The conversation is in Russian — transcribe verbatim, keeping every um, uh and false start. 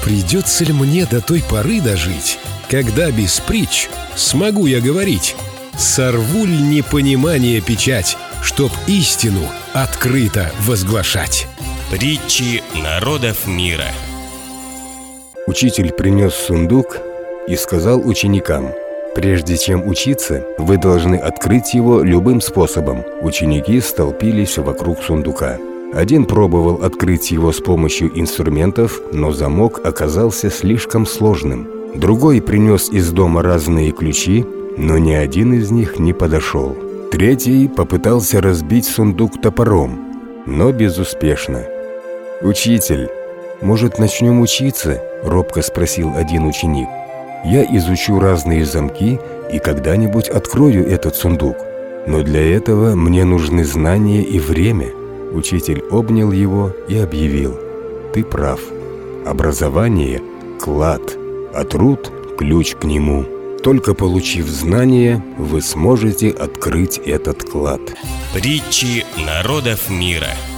Придется ли мне до той поры дожить, когда без притч смогу я говорить? Сорву ль непонимание печать, чтоб истину открыто возглашать? Притчи народов мира. Учитель принес сундук и сказал ученикам: прежде чем учиться, вы должны открыть его любым способом. Ученики столпились вокруг сундука. Один пробовал открыть его с помощью инструментов, но замок оказался слишком сложным. Другой принес из дома разные ключи, но ни один из них не подошел. Третий попытался разбить сундук топором, но безуспешно. «Учитель, может, начнем учиться?» – робко спросил один ученик. «Я изучу разные замки и когда-нибудь открою этот сундук. Но для этого мне нужны знания и время». Учитель обнял его и объявил: «Ты прав. Образование – клад, а труд – ключ к нему. Только получив знания, вы сможете открыть этот клад». Притчи народов мира.